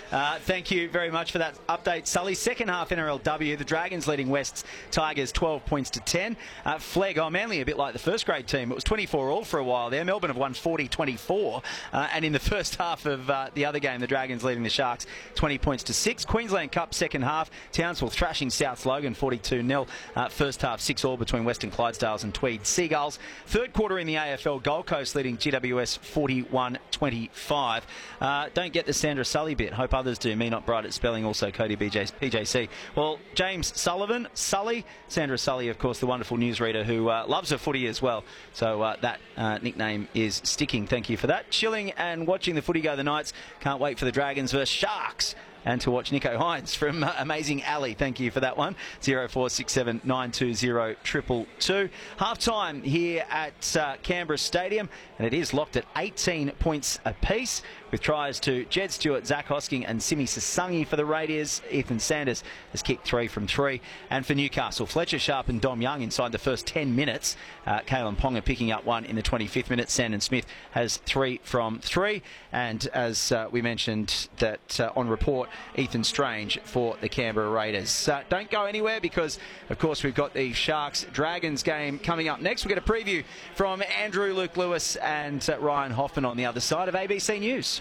Thank you very much for that update, Sully. Second half NRLW, the Dragons leading West's Tigers 12 points to 10. Flegg, Manly a bit like the first grade team. It was 24 all for a while there. Melbourne have won 40-24. And in the first half of the other game, the Dragons leading the Sharks 20 points to 6. Queensland Cup second half, Townsville thrashing South Logan 42-0. First half 6 all between Western Clydesdales and Tweed Seagulls. Third quarter in the AFL, Gold Coast leading GWS 41-25. Don't get the Sandra Sully bit. Hope others do. Me not bright at spelling. Also Cody PJC. Well, James Sullivan, Sully, Sandra Sully, of course, the wonderful newsreader who loves her footy as well. So that nickname is sticking. Thank you for that. Chilling and watching the footy go the Knights. Can't wait for the Dragons versus Sharks. And to watch Nico Hines from Amazing Ali. Thank you for that one. 0467 920 222. Half time here at Canberra Stadium, and it is locked at 18 points apiece, with tries to Jed Stewart, Zach Hosking and Simi Sasungi for the Raiders. Ethan Sanders has kicked 3 from 3. And for Newcastle, Fletcher Sharp and Dom Young inside the first 10 minutes. Kalen Ponga picking up 1 in the 25th minute. Sandon Smith has 3 from 3. And as we mentioned that on report, Ethan Strange for the Canberra Raiders. Don't go anywhere because, of course, we've got the Sharks-Dragons game coming up next. We'll get a preview from Andrew Luke Lewis and Ryan Hoffman on the other side of ABC News.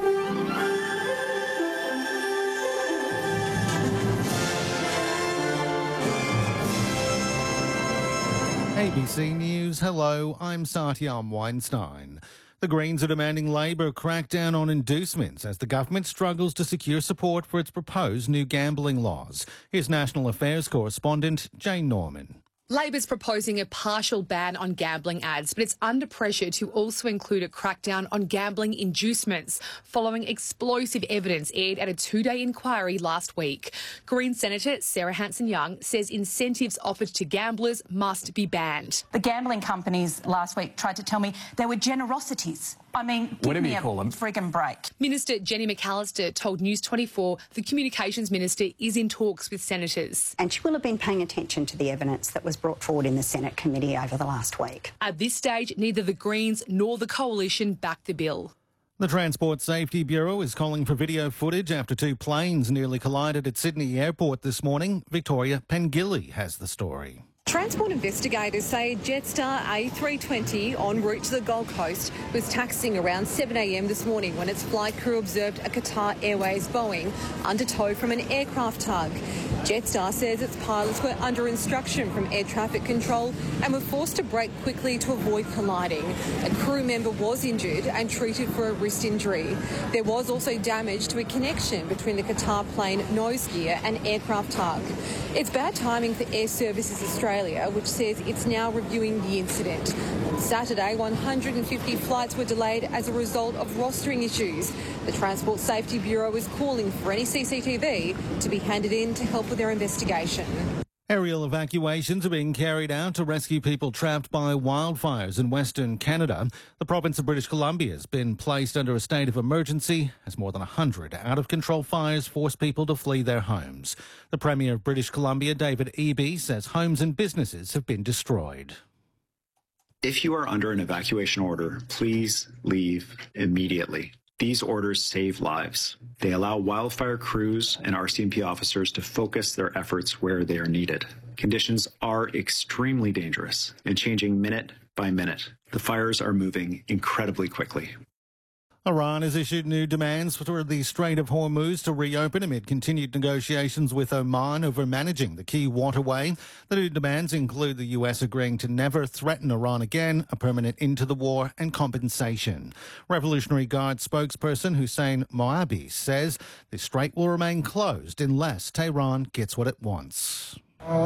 ABC News, hello, I'm Satyam Weinstein. The Greens are demanding Labor crack down on inducements as the government struggles to secure support for its proposed new gambling laws. Here's National Affairs correspondent Jane Norman. Labor's proposing a partial ban on gambling ads, but it's under pressure to also include a crackdown on gambling inducements, following explosive evidence aired at a 2-day inquiry last week. Green Senator Sarah Hanson-Young says incentives offered to gamblers must be banned. The gambling companies last week tried to tell me there were generosities. I mean, give me a friggin' break. Minister Jenny McAllister told News 24 the Communications Minister is in talks with senators. And she will have been paying attention to the evidence that was brought forward in the Senate committee over the last week. At this stage, neither the Greens nor the Coalition back the bill. The Transport Safety Bureau is calling for video footage after 2 planes nearly collided at Sydney Airport this morning. Victoria Pengilly has the story. Transport investigators say Jetstar A320 en route to the Gold Coast was taxiing around 7 a.m. this morning when its flight crew observed a Qatar Airways Boeing under tow from an aircraft tug. Jetstar says its pilots were under instruction from air traffic control and were forced to brake quickly to avoid colliding. A crew member was injured and treated for a wrist injury. There was also damage to a connection between the Qatar plane nose gear and aircraft tug. It's bad timing for Air Services Australia, which says it's now reviewing the incident. On Saturday, 150 flights were delayed as a result of rostering issues. The Transport Safety Bureau is calling for any CCTV to be handed in to help with their investigation. Aerial evacuations are being carried out to rescue people trapped by wildfires in Western Canada. The province of British Columbia has been placed under a state of emergency as more than 100 out-of-control fires force people to flee their homes. The Premier of British Columbia, David Eby, says homes and businesses have been destroyed. If you are under an evacuation order, please leave immediately. These orders save lives. They allow wildfire crews and RCMP officers to focus their efforts where they are needed. Conditions are extremely dangerous and changing minute by minute. The fires are moving incredibly quickly. Iran has issued new demands for the Strait of Hormuz to reopen amid continued negotiations with Oman over managing the key waterway. The new demands include the US agreeing to never threaten Iran again, a permanent end to the war, and compensation. Revolutionary Guard spokesperson Hussein Moabi says the strait will remain closed unless Tehran gets what it wants.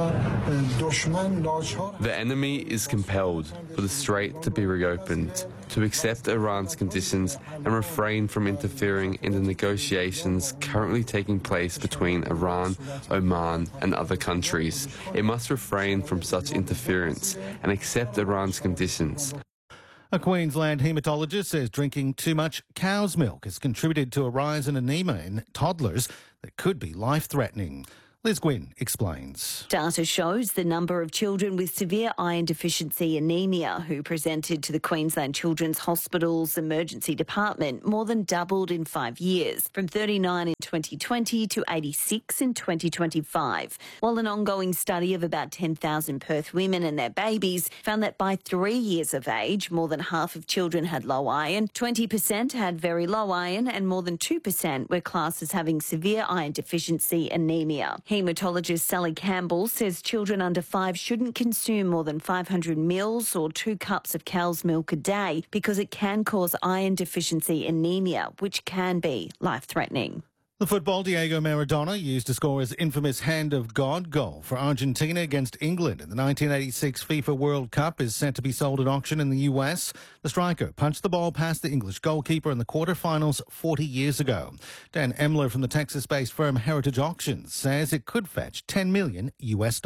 The enemy is compelled for the strait to be reopened, to accept Iran's conditions and refrain from interfering in the negotiations currently taking place between Iran, Oman and other countries. It must refrain from such interference and accept Iran's conditions. A Queensland haematologist says drinking too much cow's milk has contributed to a rise in anemia in toddlers that could be life-threatening. Liz Gwynn explains. Data shows the number of children with severe iron deficiency anemia who presented to the Queensland Children's Hospital's emergency department more than doubled in 5 years, from 39 in 2020 to 86 in 2025. While an ongoing study of about 10,000 Perth women and their babies found that by 3 years of age, more than half of children had low iron, 20% had very low iron, and more than 2% were classed as having severe iron deficiency anemia. Haematologist Sally Campbell says children under 5 shouldn't consume more than 500 mils or 2 cups of cow's milk a day because it can cause iron deficiency anemia, which can be life-threatening. The football, Diego Maradona used to score his infamous Hand of God goal for Argentina against England in the 1986 FIFA World Cup is set to be sold at auction in the US. The striker punched the ball past the English goalkeeper in the quarterfinals 40 years ago. Dan Emler from the Texas-based firm Heritage Auctions says it could fetch $10 million US.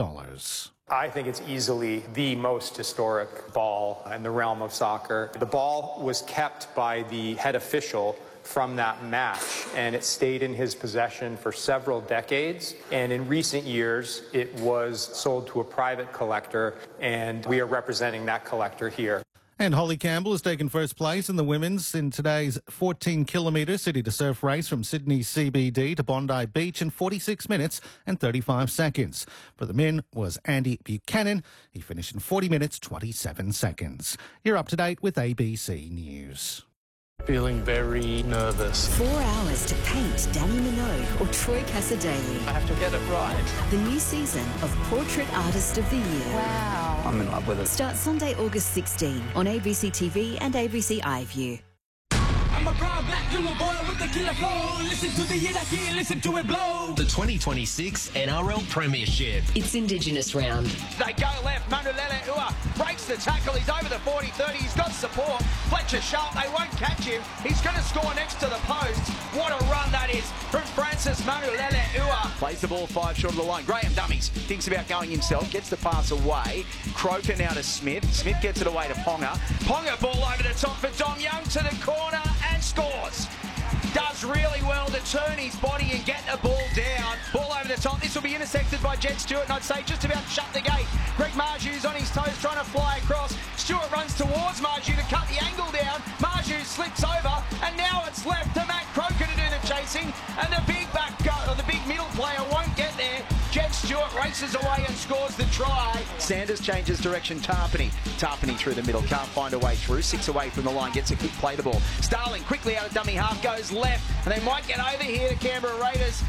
I think it's easily the most historic ball in the realm of soccer. The ball was kept by the head official from that match, and it stayed in his possession for several decades. And in recent years, it was sold to a private collector, and we are representing that collector here. And Holly Campbell has taken first place in the women's in today's 14-kilometre city-to-surf race from Sydney CBD to Bondi Beach in 46 minutes and 35 seconds. For the men was Andy Buchanan. He finished in 40 minutes, 27 seconds. You're up to date with ABC News. Feeling very nervous. 4 hours to paint Danny Minogue or Troy Casadei. I have to get it right. The new season of Portrait Artist of the Year. Wow. I'm in love with it. Starts Sunday, August 16 on ABC TV and ABC iView. I'm a proud black little boy with the killer flow. Listen to the hit, I can't listen to it blow. The 2026 NRL Premiership. It's Indigenous round. They go left. Manulele Ua breaks the tackle. He's over the 40-30. He's got support. Fletcher Sharp, they won't catch him. He's going to score next to the post. What a run that is from Francis Manulele Ua. Plays the ball 5 short of the line. Graham dummies. Thinks about going himself. Gets the pass away. Croker now to Smith. Smith gets it away to Ponga. Ponga ball over the top for Dom Young to the corner and scores. Does really well to turn his body and get the ball down. Ball over the top. This will be intersected by Jet Stewart, and I'd say just about shut the gate. Greg Marju's on his toes trying to fly across. Stewart runs towards Marju to cut the angle down. Marju slips over, and now it's left to Matt Croker to do the chasing, and the big the big middle player won't get there. Jet Stewart races away and scores the try. Sanders changes direction. Tarpany through the middle, can't find a way through. 6 away from the line, gets a quick play the ball. Starling quickly out of dummy half, goes left, and they might get over here to Canberra Raiders.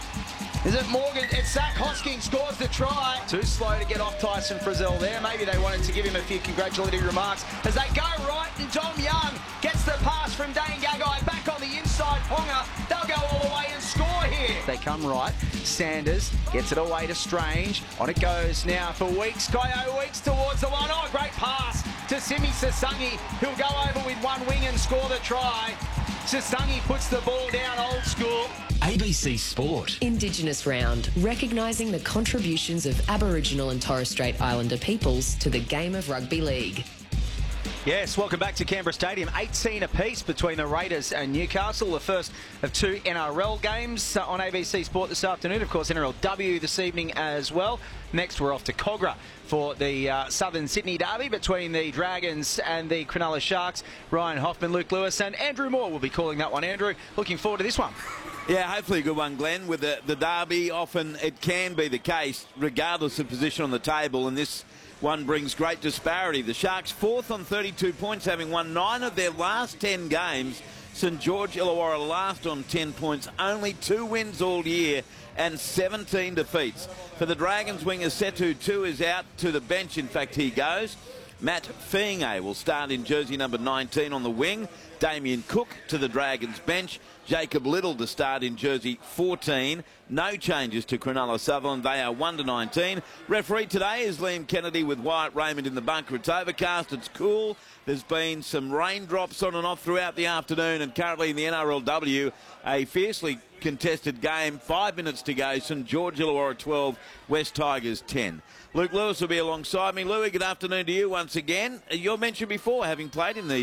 Is it Morgan? It's Zach Hosking scores the try. Too slow to get off Tyson Frizzell there. Maybe they wanted to give him a few congratulatory remarks as they go right, and Dom Young gets the pass from Dane Gagai back on the inside. Ponga, they'll go all the way and score here. They come right. Sanders gets it away to Strange. On it goes now for Weeks. Kyo Weeks towards the line. Oh, great pass to Simi Sasangi, who'll go over with one wing and score the try. Sasangi puts the ball down old school. ABC Sport. Indigenous round, recognising the contributions of Aboriginal and Torres Strait Islander peoples to the game of rugby league. Yes, welcome back to Canberra Stadium. 18 apiece between the Raiders and Newcastle. The first of 2 NRL games on ABC Sport this afternoon. Of course, NRLW this evening as well. Next, we're off to Kogarah for the Southern Sydney derby between the Dragons and the Cronulla Sharks. Ryan Hoffman, Luke Lewis and Andrew Moore will be calling that one. Andrew, looking forward to this one. Yeah, hopefully a good one, Glenn. With the derby, often it can be the case, regardless of position on the table, and this one brings great disparity. The Sharks 4th on 32 points, having won 9 of their last 10 games. St George Illawarra last on 10 points, only 2 wins all year and 17 defeats. For the Dragons winger, Setu 2 is out to the bench. In fact, he goes. Matt Fiinge will start in jersey number 19 on the wing. Damien Cook to the Dragons bench. Jacob Little to start in jersey 14. No changes to Cronulla Sutherland. They are 1-19. Referee today is Liam Kennedy with Wyatt Raymond in the bunker. It's overcast. It's cool. There's been some raindrops on and off throughout the afternoon, and currently in the NRLW, a fiercely contested game. 5 minutes to go. St George Illawarra 12, West Tigers 10. Luke Lewis will be alongside me. Louis, good afternoon to you once again. You're mentioned before having played in these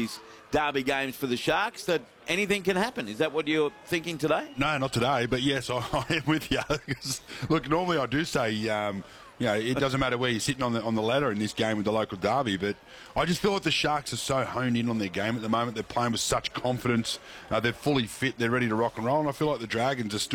derby games for the Sharks, that anything can happen. Is that what you're thinking today? No, not today, but yes, I am with you. Look, normally I do say, it doesn't matter where you're sitting on the ladder in this game with the local derby, but I just feel like the Sharks are so honed in on their game at the moment. They're playing with such confidence. They're fully fit. They're ready to rock and roll, and I feel like the Dragons are still